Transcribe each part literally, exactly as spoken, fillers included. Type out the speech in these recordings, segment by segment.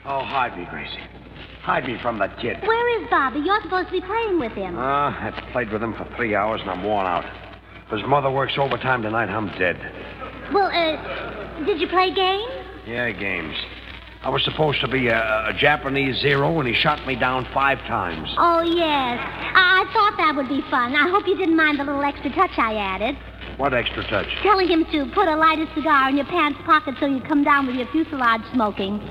Oh, hide me, Gracie. Hide me from that kid. Where is Bobby? You're supposed to be playing with him. Ah, uh, I've played with him for three hours and I'm worn out. If his mother works overtime tonight, I'm dead. Well, uh, did you play games? Yeah, games. I was supposed to be a, a Japanese zero, and he shot me down five times. Oh, yes. I, I thought that would be fun. I hope you didn't mind the little extra touch I added. What extra touch? Telling him to put a lighted cigar in your pants pocket so you come down with your fuselage smoking.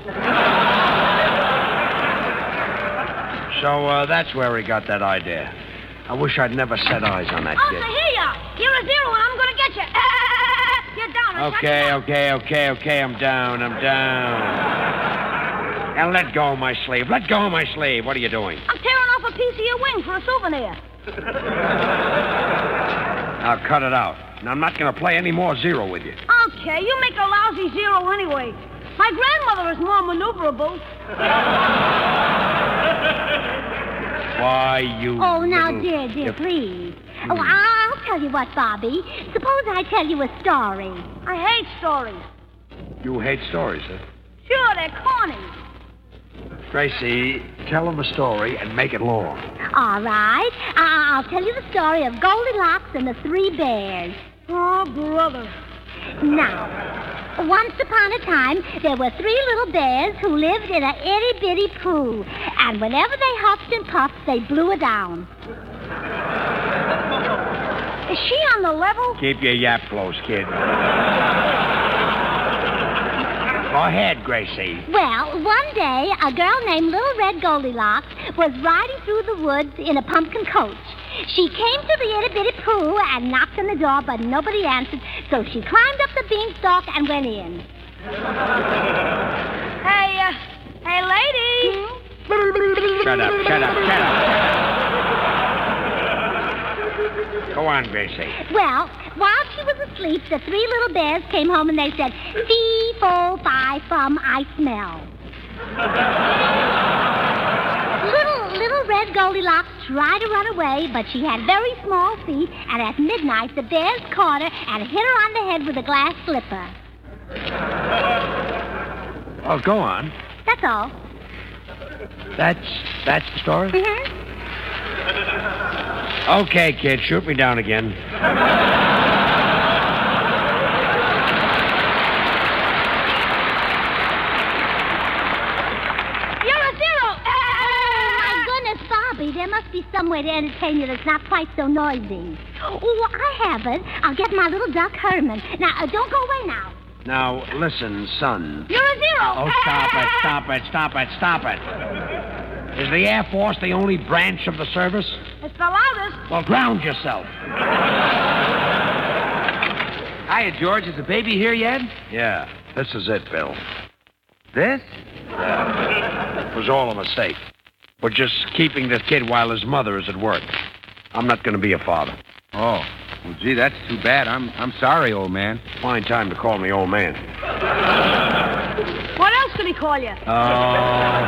So uh, that's where he got that idea. I wish I'd never set eyes on that oh, kid. Oh, so here you are. You're a zero, and I'm going to get you. You're down. I'm okay, okay, okay, okay. I'm down. I'm down. Now let go of my sleeve. Let go of my sleeve. What are you doing? I'm tearing off a piece of your wing for a souvenir. Now cut it out. And I'm not going to play any more zero with you. Okay, you make a lousy zero anyway. My grandmother is more maneuverable. Why, you... Oh, now, little... dear, dear, you... please. Oh, I'll tell you what, Bobby. Suppose I tell you a story. I hate stories. You hate stories, huh? Sure, they're corny. Gracie, tell them a story and make it long. All right. I- I'll tell you the story of Goldilocks and the Three Bears. Oh, brother. Now, once upon a time, there were three little bears who lived in a itty-bitty poo. And whenever they huffed and puffed, they blew it down. Is she on the level? Keep your yap close, kid. Go ahead, Gracie. Well, one day, a girl named Little Red Goldilocks was riding through the woods in a pumpkin coach. She came to the itty-bitty poo and knocked on the door, but nobody answered, so she climbed up the beanstalk and went in. Hey, uh, hey, lady. Shut up, shut up, shut up. Go on, Gracie. Well, while she was asleep, the three little bears came home and they said, fee, fo, fi, fum, I smell. little, little Red Goldilocks tried to run away, but she had very small feet, and at midnight, the bears caught her and hit her on the head with a glass slipper. Oh, go on. That's all. That's, that's the story? Mm-hmm. Okay, kid, shoot me down again. You're a zero. Oh, my goodness, Bobby, there must be some way to entertain you that's not quite so noisy. Oh, I have it. I'll get my little duck Herman. Now, uh, don't go away now. Now, listen, son. You're a zero. Oh, stop it, stop it, stop it, stop it. Is the Air Force the only branch of the service? It's the loudest. Well, ground yourself. Hiya, George. Is the baby here yet? Yeah, this is it, Bill. This? Yeah. It was all a mistake. We're just keeping the kid while his mother is at work. I'm not going to be a father. Oh. Well, gee, that's too bad. I'm I'm sorry, old man. Fine time to call me old man. What else could he call you? Oh.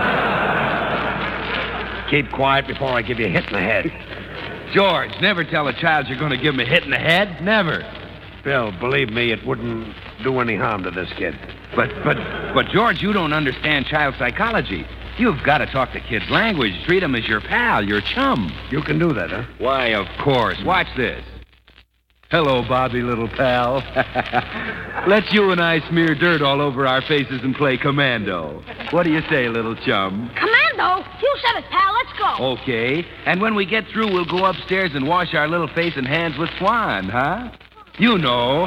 Keep quiet before I give you a hit in the head. George, never tell a child you're going to give him a hit in the head. Never. Bill, believe me, it wouldn't do any harm to this kid. But, but, but, George, you don't understand child psychology. You've got to talk the kid's language. Treat him as your pal, your chum. You can do that, huh? Why, of course. Watch this. Hello, Bobby, little pal. Let's you and I smear dirt all over our faces and play commando. What do you say, little chum? Commando? You said it, pal. Let's go. Okay. And when we get through, we'll go upstairs and wash our little face and hands with Swan, huh? You know.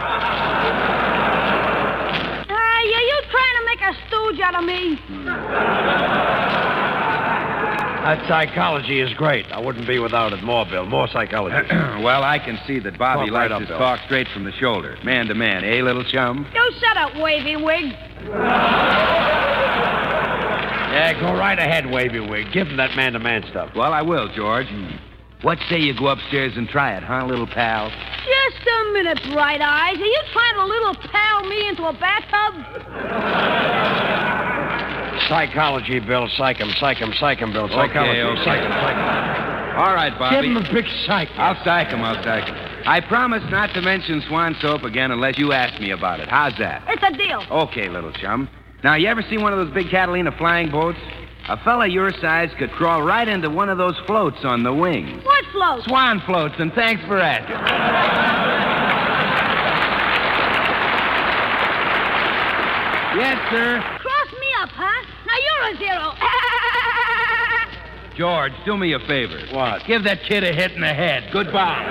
Hey, are you trying to make a stooge out of me? That psychology is great. I wouldn't be without it. More, Bill. More psychology. Well, I can see that Bobby Talk right likes up, his Bill. talk straight from the shoulder. Man to man, eh, little chum? You shut up, wavy wig. Yeah, go right ahead, Wavy Wig. Give him that man-to-man stuff. Well, I will, George. What say you go upstairs and try it, huh, little pal? Just a minute, Bright Eyes. Are you trying to little pal me into a bathtub? Psychology, Bill. Psych him, psych him, psych him, Bill. Psychology. Okay, okay. Psych him, psych him. All right, Bobby. Give him a big psych. I'll psych him, I'll psych him. I promise not to mention Swan Soap again unless you ask me about it. How's that? It's a deal. Okay, little chum. Now, you ever seen one of those big Catalina flying boats? A fella your size could crawl right into one of those floats on the wings. What floats? Swan floats, and thanks for asking. Yes, sir. Cross me up, huh? Now you're a zero. George, do me a favor. What? Give that kid a hit in the head. Goodbye.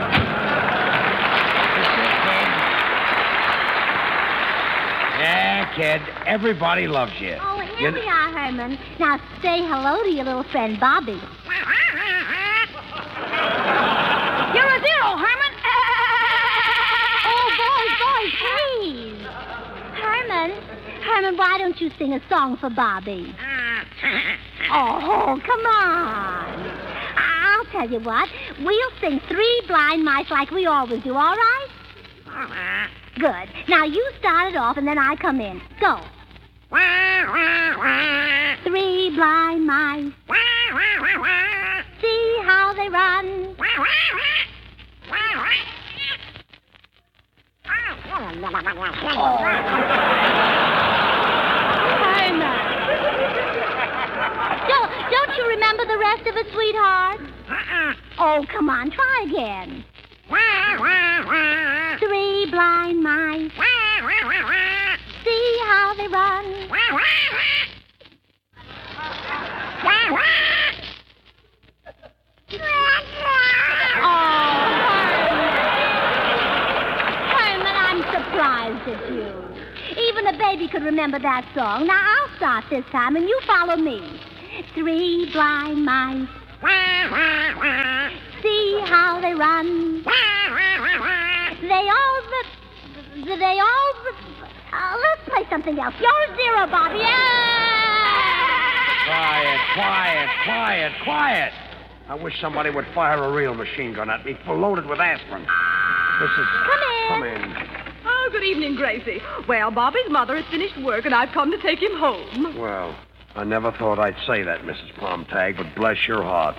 Yeah, kid. Everybody loves you. Oh, here we are, Herman. Now say hello to your little friend, Bobby. You're a zero, Herman. Oh, boys, boys, please. Herman, Herman, why don't you sing a song for Bobby? Oh, come on. I'll tell you what. We'll sing Three Blind Mice like we always do, all right? Good. Now you start it off, and then I come in. Go. Three blind mice. See how they run. Herman. Don't, don't you remember the rest of it, sweetheart? Oh, come on. Try again. Three blind mice. See how they run. Oh, Herman, I'm surprised at you. Even a baby could remember that song. Now, I'll start this time, and you follow me. Three blind mice. See how they run. They all... They all... Uh, let's play something else. You're a zero, Bobby. Yeah! Quiet, quiet, quiet, quiet. I wish somebody would fire a real machine gun at me, full loaded with aspirin. This is... Come in. Come in. Oh, good evening, Gracie. Well, Bobby's mother has finished work, and I've come to take him home. Well, I never thought I'd say that, Missus Palmtag, but bless your heart.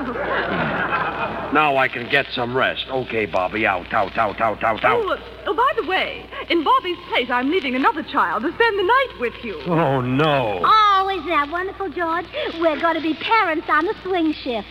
Now I can get some rest. Okay, Bobby, out, out, out, out, out, out. Oh, uh, oh, by the way, in Bobby's place, I'm leaving another child to spend the night with you. Oh, no. Oh, isn't that wonderful, George? We're going to be parents on the swing shift.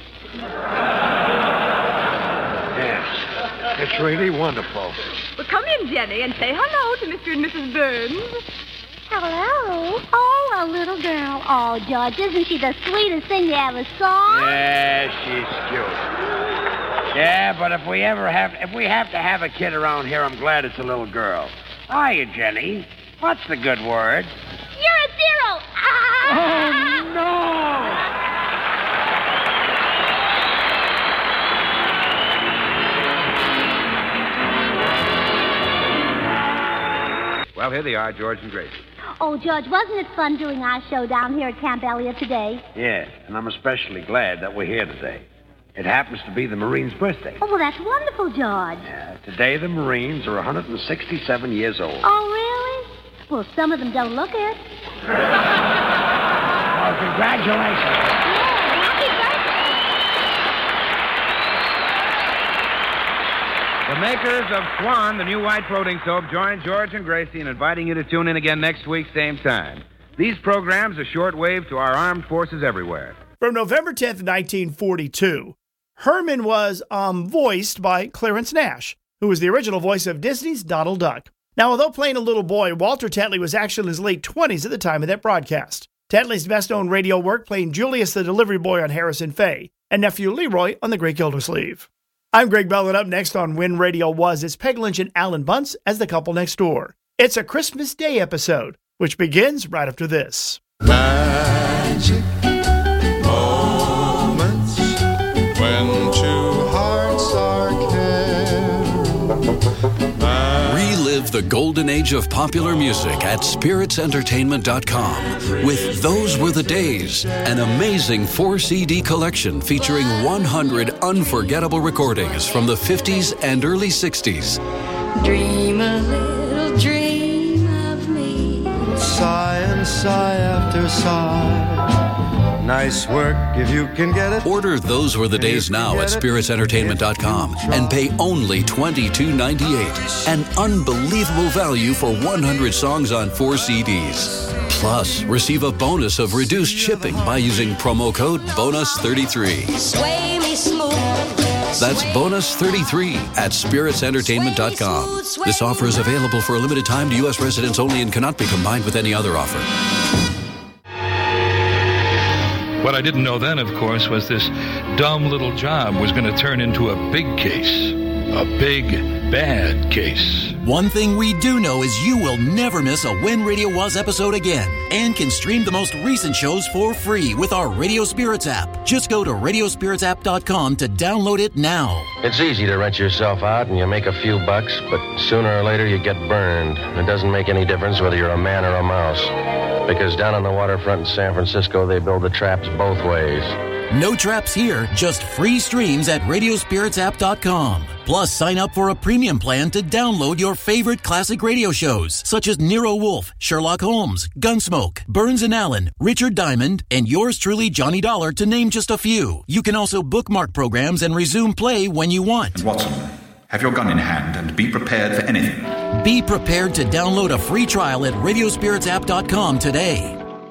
Yes, it's really wonderful. Well, come in, Jenny, and say hello to Mister and Missus Burns. Hello. Oh, a little girl. Oh, George, isn't she the sweetest thing you ever saw? Yeah, she's cute. Yeah, but if we ever have, if we have to have a kid around here, I'm glad it's a little girl. Hiya, Jenny. What's the good word? You're a zero. Oh, no. Well, here they are, George and Gracie. Oh, George, wasn't it fun doing our show down here at Camp Elliott today? Yeah, and I'm especially glad that we're here today. It happens to be the Marines' birthday. Oh, well, that's wonderful, George. Yeah, today the Marines are one hundred sixty-seven years old. Oh, really? Well, some of them don't look it. Well, congratulations. Yeah, happy birthday. The makers of Swan, the new white floating soap, join George and Gracie in inviting you to tune in again next week, same time. These programs are shortwave to our armed forces everywhere. From November tenth, nineteen forty-two, Herman was um, voiced by Clarence Nash, who was the original voice of Disney's Donald Duck. Now, although playing a little boy, Walter Tetley was actually in his late twenties at the time of that broadcast. Tetley's best-known radio work playing Julius the Delivery Boy on Harrison Faye and nephew Leroy on The Great Gildersleeve. I'm Greg Bell, and up next on When Radio Was, it's Peg Lynch and Alan Bunce as the couple next door. It's a Christmas Day episode, which begins right after this. Magic moments when two hearts are caring. Relive the golden age of popular music at spirits entertainment dot com with Those Were the Days, an amazing four C D collection featuring one hundred unforgettable recordings from the fifties and early sixties. Dream a little dream of me. Sigh and sigh after sigh. Nice work if you can get it. Order Those Were the Days now at spirits entertainment dot com and pay only twenty-two ninety-eight. An unbelievable value for one hundred songs on four C Ds. Plus, receive a bonus of reduced shipping by using promo code bonus thirty-three. Sway me smooth. That's bonus thirty-three at spirits entertainment dot com. This offer is available for a limited time to U S residents only and cannot be combined with any other offer. What I didn't know then, of course, was this dumb little job was going to turn into a big case. A big, bad case. One thing we do know is you will never miss a When Radio Was episode again and can stream the most recent shows for free with our Radio Spirits app. Just go to radio spirits app dot com to download it now. It's easy to rent yourself out and you make a few bucks, but sooner or later you get burned. It doesn't make any difference whether you're a man or a mouse, because down on the waterfront in San Francisco, they build the traps both ways. No traps here, just free streams at radio spirits app dot com. Plus, sign up for a premium plan to download your favorite classic radio shows, such as Nero Wolfe, Sherlock Holmes, Gunsmoke, Burns and Allen, Richard Diamond, and yours truly, Johnny Dollar, to name just a few. You can also bookmark programs and resume play when you want. Watson, have your gun in hand and be prepared for anything. Be prepared to download a free trial at radio spirits app dot com today.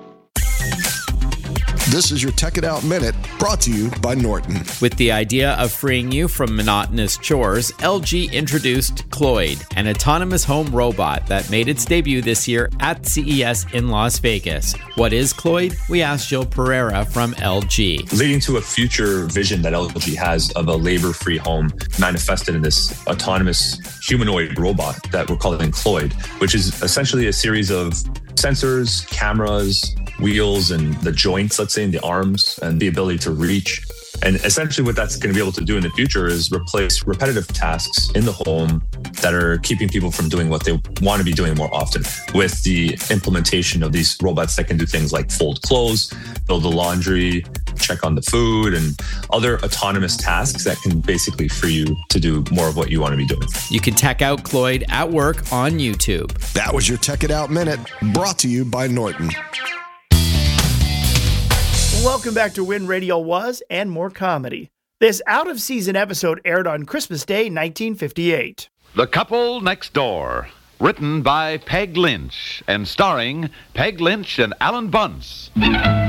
This is your Tech It Out Minute, brought to you by Norton. With the idea of freeing you from monotonous chores, L G introduced Cloyd, an autonomous home robot that made its debut this year at C E S in Las Vegas. What is Cloyd? We asked Jill Pereira from L G. Leading to a future vision that L G has of a labor-free home manifested in this autonomous humanoid robot that we're calling Cloyd, which is essentially a series of sensors, cameras, wheels, and the joints, let's say, in the arms, and the ability to reach. And essentially what that's going to be able to do in the future is replace repetitive tasks in the home that are keeping people from doing what they want to be doing more often, with the implementation of these robots that can do things like fold clothes, build the laundry, check on the food, and other autonomous tasks that can basically free you to do more of what you want to be doing. You can tech out Cloyd at work on YouTube. That was your Tech It Out Minute, brought to you by Norton. Welcome back to When Radio Was and more comedy. This out-of-season episode aired on Christmas Day, nineteen fifty-eight. The Couple Next Door, written by Peg Lynch and starring Peg Lynch and Alan Bunce.